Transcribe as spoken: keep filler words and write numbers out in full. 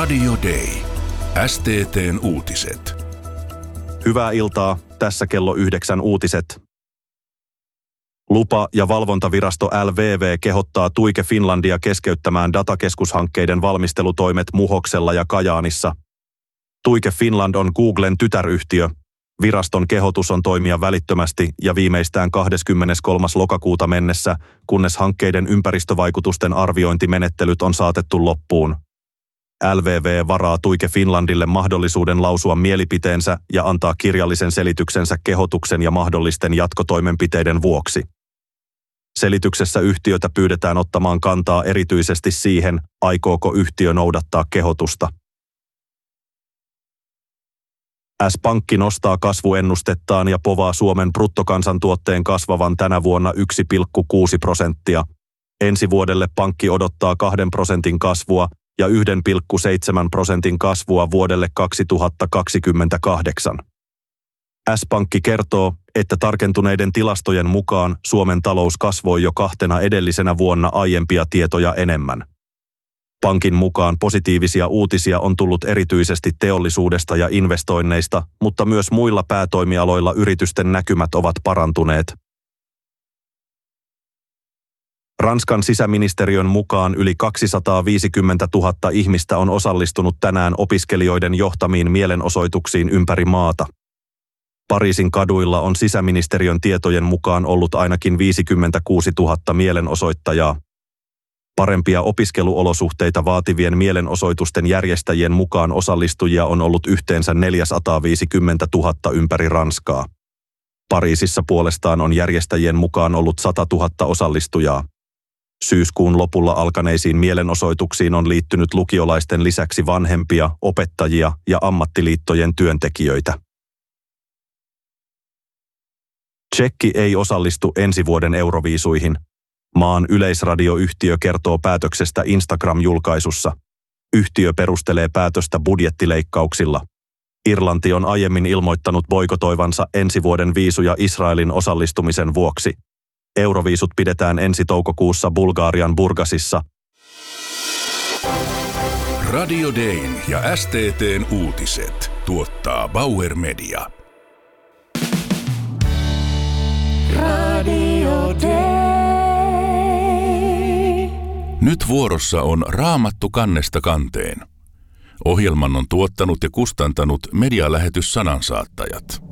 Radio Day. S T T:n uutiset. Hyvää iltaa, tässä kello yhdeksän uutiset. Lupa- ja valvontavirasto L V V kehottaa Tuike Finlandia keskeyttämään datakeskushankkeiden valmistelutoimet Muhoksella ja Kajaanissa. Tuike Finland on Googlen tytäryhtiö. Viraston kehotus on toimia välittömästi ja viimeistään kahdeskymmeneskolmas lokakuuta mennessä, kunnes hankkeiden ympäristövaikutusten arviointimenettelyt on saatettu loppuun. L V V varaa Tuike Finlandille mahdollisuuden lausua mielipiteensä ja antaa kirjallisen selityksensä kehotuksen ja mahdollisten jatkotoimenpiteiden vuoksi. Selityksessä yhtiötä pyydetään ottamaan kantaa erityisesti siihen, aikooko yhtiö noudattaa kehotusta. S-Pankki nostaa kasvuennustettaan ja povaa Suomen bruttokansantuotteen kasvavan tänä vuonna yksi pilkku kuusi prosenttia. Ensi vuodelle pankki odottaa kahden prosentin kasvua ja yksi pilkku seitsemän prosentin kasvua vuodelle kaksituhattakaksikymmentäkahdeksan. S-Pankki kertoo, että tarkentuneiden tilastojen mukaan Suomen talous kasvoi jo kahtena edellisenä vuonna aiempia tietoja enemmän. Pankin mukaan positiivisia uutisia on tullut erityisesti teollisuudesta ja investoinneista, mutta myös muilla päätoimialoilla yritysten näkymät ovat parantuneet. Ranskan sisäministeriön mukaan yli kaksisataaviisikymmentätuhatta ihmistä on osallistunut tänään opiskelijoiden johtamiin mielenosoituksiin ympäri maata. Pariisin kaduilla on sisäministeriön tietojen mukaan ollut ainakin viisikymmentäkuusituhatta mielenosoittajaa. Parempia opiskeluolosuhteita vaativien mielenosoitusten järjestäjien mukaan osallistujia on ollut yhteensä neljäsataaviisikymmentätuhatta ympäri Ranskaa. Pariisissa puolestaan on järjestäjien mukaan ollut satatuhatta osallistujaa. Syyskuun lopulla alkaneisiin mielenosoituksiin on liittynyt lukiolaisten lisäksi vanhempia, opettajia ja ammattiliittojen työntekijöitä. Tšekki ei osallistu ensi vuoden euroviisuihin. Maan yleisradioyhtiö kertoo päätöksestä Instagram-julkaisussa. Yhtiö perustelee päätöstä budjettileikkauksilla. Irlanti on aiemmin ilmoittanut boikotoivansa ensi vuoden viisuja Israelin osallistumisen vuoksi. Euroviisut pidetään ensi toukokuussa Bulgarian Burgasissa. Radio Dayn ja S T T:n uutiset tuottaa Bauer Media. Radio Day. Nyt vuorossa on Raamattu kannesta kanteen. Ohjelman on tuottanut ja kustantanut medialähetys Sanansaattajat.